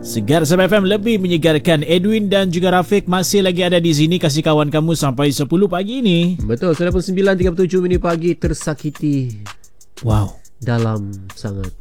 Segar Sabah FM lebih menyegarkan. Edwin dan juga Rafiq masih lagi ada di sini kasih kawan kamu sampai 10 pagi ni. Betul, sudah pun 9.37 pagi. Tersakiti. Wow, dalam sangat.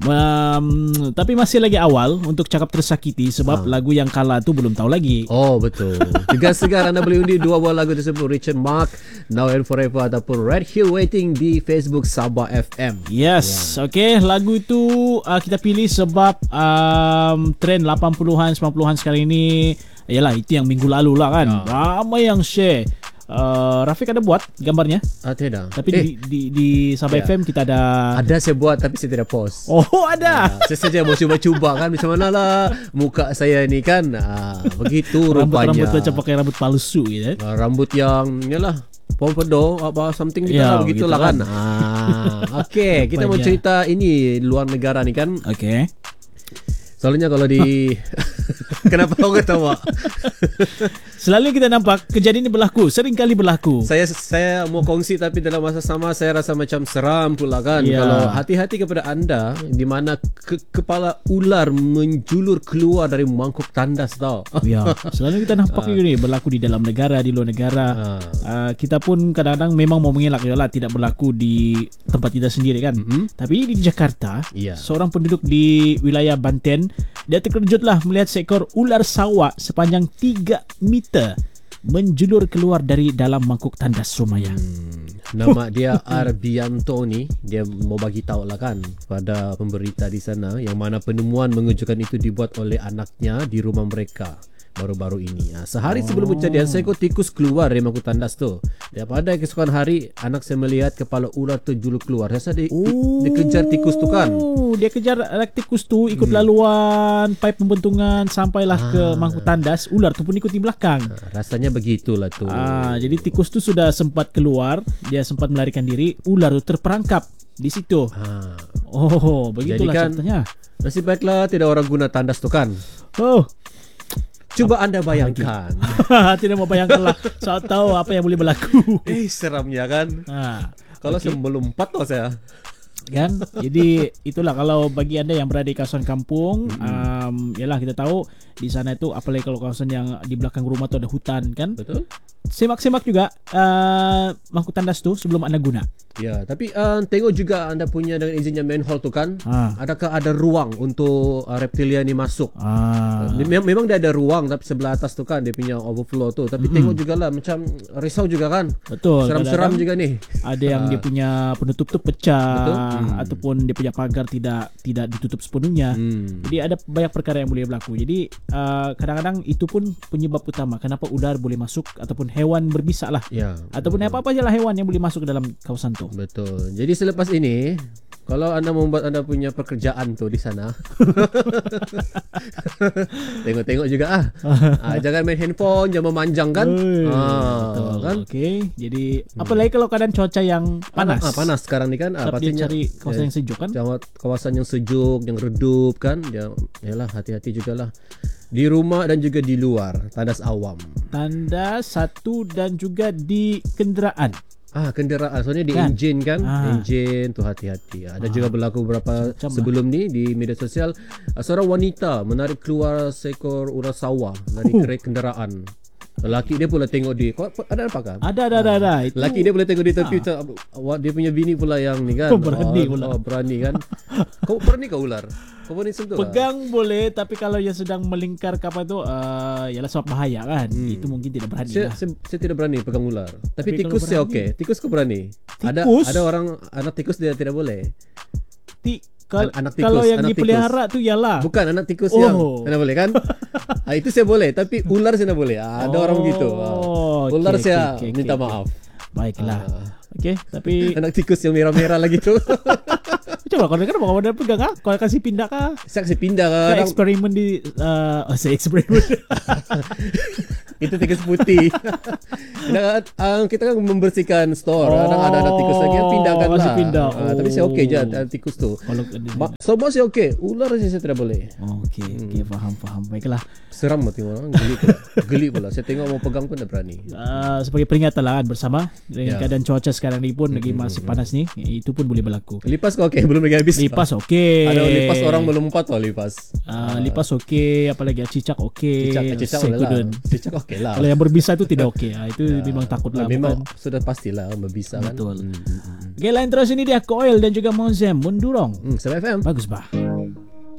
Tapi masih lagi awal untuk cakap tersakiti sebab lagu yang kalah tu belum tahu lagi. Oh betul. Segar-segar anda boleh undi dua buah lagu tersebut, Richard Mark, Now and Forever ataupun Red Hill Waiting di Facebook Sabah FM. Yes, okay. Lagu itu kita pilih sebab trend 80-an 90-an sekarang ini. Yalah, itu yang minggu lalu lah kan. Ramai yang share. Rafiq ada buat gambarnya? Tidak. Tapi di Sabah FM kita ada. Ada saya buat tapi saya tidak post. Oh ada. Saya saja mau cuba-cuba kan macam mana lah muka saya ni kan. Begitu rupanya. Rambut macam pakai rambut palsu gitu. Rambut yang yalah pompodo apa something gitu lah begitulah kan. Okey, kita mau cerita ini luar negara ni kan. Okey. Soalnya kalau di kenapa kau ketawa? Selalu kita nampak kejadian ini berlaku, sering kali berlaku. Saya mau kongsi tapi dalam masa sama saya rasa macam seram pula kan. Kalau hati-hati kepada anda di mana kepala ular menjulur keluar dari mangkuk tandas tau. Ya, selalu kita nampak ini berlaku di dalam negara, di luar negara. Kita pun kadang-kadang memang mau mengelak yalah tidak berlaku di tempat kita sendiri kan. Tapi di Jakarta, seorang penduduk di wilayah Banten, dia terkejutlah melihat seekor ular sawah sepanjang 3 meter menjulur keluar dari dalam mangkuk tandas rumahnya. Nama dia Arbianto ni. Dia mau bagi tahu lah kan pada pemberita di sana yang mana penemuan mengejutkan itu dibuat oleh anaknya di rumah mereka baru-baru ini. Sehari sebelum kejadian, seekor tikus keluar dari mangkuk tandas tu. Dan pada keesokan hari, anak saya melihat kepala ular terjulur keluar. Saya rasa dia kejar tikus tu kan. Dia kejar tikus tu, ikut laluan pipe pembentungan sampailah ke mangkuk tandas. Ular tu pun ikut di belakang. Rasanya begitulah tu. Jadi tikus tu sudah sempat keluar, dia sempat melarikan diri, ular tu terperangkap di situ. Oh, begitulah kan, ceritanya. Nasib baiklah tidak orang guna tandas tu kan. Coba anda bayangkan. Tidak mau bayangkan lah. Soal tahu apa yang boleh berlaku. Seramnya kan. Kalau saya melompat tau saya. Kan? Jadi itulah kalau bagi anda yang berada di kawasan kampung, yalah kita tahu di sana itu apalagi kalau kawasan yang di belakang rumah tu ada hutan kan. Betul. Semak-semak juga mangkuk tandas tu sebelum anda guna. Ya, tapi tengok juga anda punya dengan izinnya manhole tu kan. Adakah ada ruang untuk reptilia ni masuk? Memang dia ada ruang tapi sebelah atas tu kan dia punya overflow tu. Tapi tengok jugalah macam risau juga kan. Betul. Seram-seram juga ni. Ada yang dia punya penutup tu pecah ataupun dia punya pagar tidak ditutup sepenuhnya. Jadi ada banyak perkara yang boleh berlaku. Jadi kadang-kadang itu pun penyebab utama kenapa ular boleh masuk ataupun hewan berbisa lah. Ataupun apa-apa sajalah hewan yang boleh masuk ke dalam kawasan tu. Betul. Jadi selepas ini kalau anda membuat anda punya pekerjaan tu di sana tengok-tengok juga jangan main handphone, jangan memanjang kan. Betul kan. Okey. Jadi apalagi kalau keadaan cuaca yang panas. Panas sekarang ni kan. Pastinya cari kawasan yang sejuk kan. Kawasan yang sejuk, yang redup kan. Yalah hati-hati jugalah. Di rumah dan juga di luar. Tandas awam. Tandas satu dan juga di kenderaan. Kenderaan soalnya di enjin kan. Enjin tu hati-hati. Ada juga berlaku beberapa sebelum ni di media sosial, seorang wanita menarik keluar seekor ular sawah dari kerek kenderaan. Lelaki dia pula tengok ada apa kan? Ada. Lelaki dia boleh tengok di tepi. Dia punya bini pula yang ni kan. Berani kan. Kau berani kau ular? Kau berani sentuh pegang boleh, tapi kalau yang sedang melingkar kapal tu ialah sebab bahaya kan. Itu mungkin tidak berani lah. Saya tidak berani pegang ular. Tapi tikus saya okey. Tikus kau berani? Tikus? Ada orang anak tikus dia tidak boleh. Anak tikus, kalau yang dipelihara tu ialah bukan anak tikus yang tidak boleh kan. Itu saya boleh, tapi ular saya tidak boleh. Ada orang begitu. Ular saya minta maaf. Baiklah. Okey, tapi anak tikus yang merah-merah lagi tu. Coba kalau ada pegang kau kasih pindah kah? Saya kasih pindah eksperimen di saya eksperimen. Itu tikus putih. Kita kan membersihkan store. Kadang ada tikus lagi, pindahkan lah. Pindah. Tapi saya okey je tikus tu. Semua saya okey. Ular saja saya tidak boleh. Okey, faham. Baiklah. Seram lah tengok orang. Geli pula. Saya tengok mau pegang pun tak berani. Sebagai peringatan lah kan, bersama dengan keadaan cuaca sekarang ni pun lagi masih panas ni, itu pun boleh berlaku. Lipas kau okey? Belum lagi habis. Lipas okey. Ada lipas orang belum empat tau lipas. Lipas okey, apalagi cicak okey. Cicak okey lah. Kalau yang berbisa itu tidak okey. Itu memang takut lah. Memang sudah pastilah berbisa kan. Betul. Okey, lain terus ini dia Koil dan juga Monzem Mundurong. Sebab FM. Bagus bah.